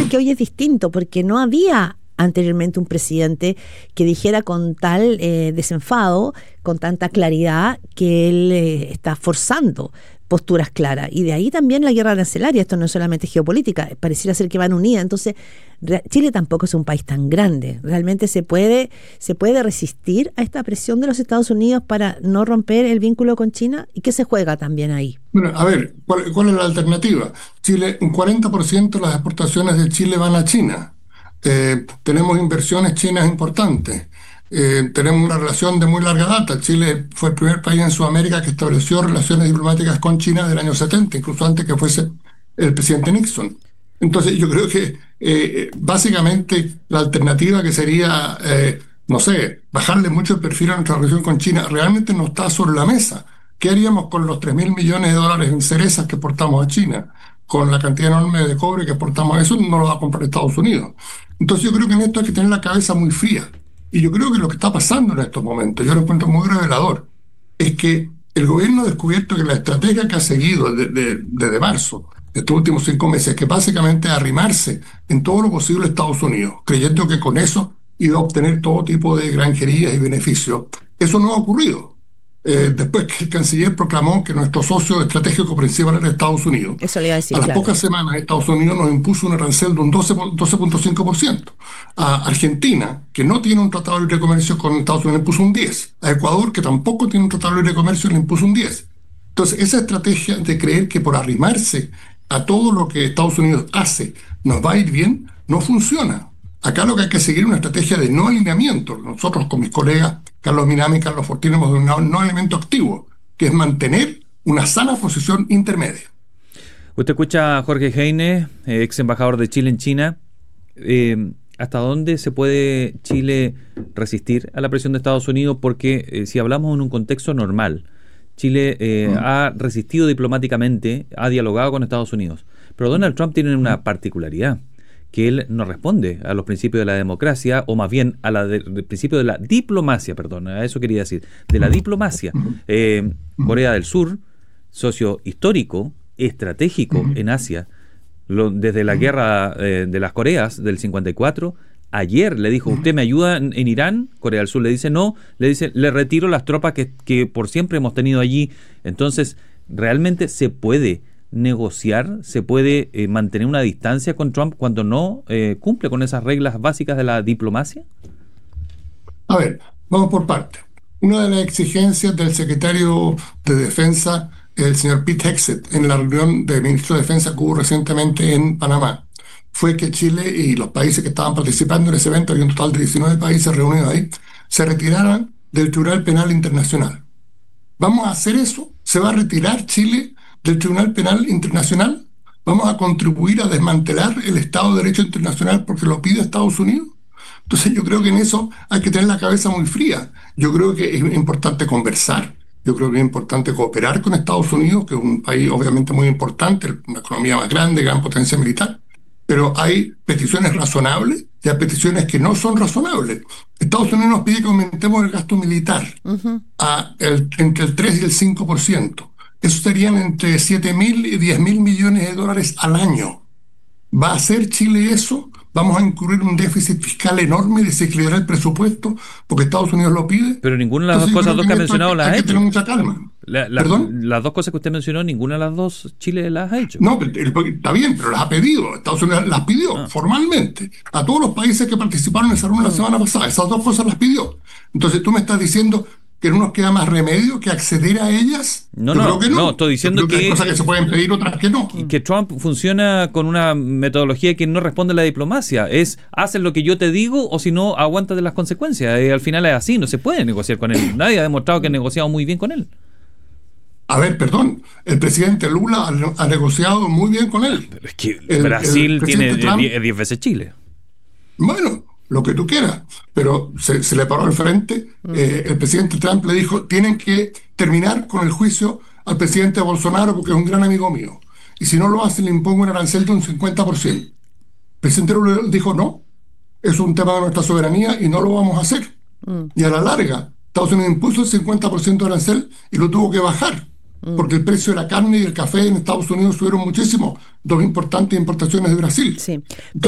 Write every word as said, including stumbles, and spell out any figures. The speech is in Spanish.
que hoy es distinto, porque no había anteriormente un presidente que dijera con tal eh, desenfado, con tanta claridad, que él eh, está forzando posturas claras. Y de ahí también la guerra arancelaria. Esto no es solamente geopolítica, pareciera ser que van unidas. Entonces, Chile tampoco es un país tan grande. Realmente se puede, se puede resistir a esta presión de los Estados Unidos para no romper el vínculo con China. ¿Y qué se juega también ahí? Bueno, a ver, ¿cuál, cuál es la alternativa? Chile, un cuarenta por ciento de las exportaciones de Chile van a China. Eh, tenemos inversiones chinas importantes. Eh, tenemos una relación de muy larga data. Chile fue el primer país en Sudamérica que estableció relaciones diplomáticas con China del año setenta, incluso antes que fuese el presidente Nixon. Entonces yo creo que eh, básicamente la alternativa que sería, eh, no sé, bajarle mucho el perfil a nuestra relación con China, realmente no está sobre la mesa. ¿Qué haríamos con los tres mil millones de dólares en cerezas que exportamos a China? Con la cantidad enorme de cobre que exportamos a eso, no lo va a comprar Estados Unidos. Entonces yo creo que en esto hay que tener la cabeza muy fría. Y yo creo que lo que está pasando en estos momentos, yo lo encuentro muy revelador, es que el gobierno ha descubierto que la estrategia que ha seguido desde, de, desde marzo, estos últimos cinco meses, que básicamente es arrimarse en todo lo posible a Estados Unidos, creyendo que con eso iba a obtener todo tipo de granjerías y beneficios. Eso no ha ocurrido. Eh, después que el canciller proclamó que nuestro socio estratégico principal era Estados Unidos, Eso le iba a decir, a las claro. pocas semanas Estados Unidos nos impuso un arancel de un doce punto cinco por ciento. A Argentina, que no tiene un tratado de libre comercio con Estados Unidos, le impuso un diez por ciento. A Ecuador, que tampoco tiene un tratado de libre comercio, le impuso un diez por ciento. Entonces, esa estrategia de creer que por arrimarse a todo lo que Estados Unidos hace nos va a ir bien, no funciona. Acá lo que hay que seguir es una estrategia de no alineamiento. Nosotros con mis colegas Carlos Minami y Carlos Fortino hemos denominado no alineamiento activo, que es mantener una sana posición intermedia. Usted escucha a Jorge Heine, ex embajador de Chile en China. Eh, ¿Hasta dónde se puede Chile resistir a la presión de Estados Unidos? Porque eh, si hablamos en un contexto normal, Chile eh, mm. ha resistido diplomáticamente, ha dialogado con Estados Unidos. Pero Donald Trump tiene una particularidad, que él no responde a los principios de la democracia, o más bien a la de, del principio de la diplomacia, perdón, a eso quería decir, de la diplomacia. Eh, Corea del Sur, socio histórico, estratégico en Asia, lo, desde la guerra eh, de las Coreas del cincuenta y cuatro, ayer le dijo, ¿usted me ayuda en, en Irán? Corea del Sur le dice no, le dice, le retiro las tropas que, que por siempre hemos tenido allí. Entonces, realmente se puede negociar, se puede eh, mantener una distancia con Trump cuando no eh, cumple con esas reglas básicas de la diplomacia. A ver, vamos por partes. Una de las exigencias del secretario de Defensa, el señor Pete Hegseth, en la reunión de ministros de Defensa que hubo recientemente en Panamá, fue que Chile y los países que estaban participando en ese evento, había un total de diecinueve países reunidos ahí, se retiraran del Tribunal Penal Internacional. ¿Vamos a hacer eso? ¿Se va a retirar Chile del Tribunal Penal Internacional? ¿Vamos a contribuir a desmantelar el Estado de Derecho Internacional porque lo pide Estados Unidos? Entonces yo creo que en eso hay que tener la cabeza muy fría. Yo creo que es importante conversar, yo creo que es importante cooperar con Estados Unidos, que es un país obviamente muy importante, una economía más grande, gran potencia militar, pero hay peticiones razonables y hay peticiones que no son razonables. Estados Unidos nos pide que aumentemos el gasto militar uh-huh. a el, entre el tres y el cinco por ciento. Eso serían entre siete mil y diez mil millones de dólares al año. ¿Va a hacer Chile eso? ¿Vamos a incurrir un déficit fiscal enorme, desequilibrar el presupuesto porque Estados Unidos lo pide? Pero ninguna de las dos cosas dos que ha mencionado las ha hecho. Hay que tener mucha calma. La, la, ¿Perdón? Las dos cosas que usted mencionó, ninguna de las dos Chile las ha hecho. No, está bien, pero las ha pedido. Estados Unidos las pidió ah. formalmente a todos los países que participaron en esa reunión la semana pasada. Esas dos cosas las pidió. Entonces tú me estás diciendo que no nos queda más remedio que acceder a ellas. No, Yo no, creo que no. no, estoy diciendo que, que hay cosas que se pueden pedir, otras que no. Que Trump funciona con una metodología que no responde a la diplomacia. Es, haces lo que yo te digo o si no, aguántate las consecuencias. Y al final es así, no se puede negociar con él. Nadie ha demostrado que ha negociado muy bien con él. A ver, perdón, el presidente Lula ha, ha negociado muy bien con él. Pero es que el, Brasil el tiene Trump, diez veces Chile. Bueno, lo que tú quieras, pero se, se le paró al frente. Eh, el presidente Trump le dijo, tienen que terminar con el juicio al presidente Bolsonaro porque es un gran amigo mío. Y si no lo hacen, le impongo un arancel de un cincuenta por ciento. El presidente Lula dijo, no, es un tema de nuestra soberanía y no lo vamos a hacer. Mm. Y a la larga, Estados Unidos impuso el cincuenta por ciento de arancel y lo tuvo que bajar. Porque el precio de la carne y el café en Estados Unidos subieron muchísimo, dos importantes importaciones de Brasil. Sí.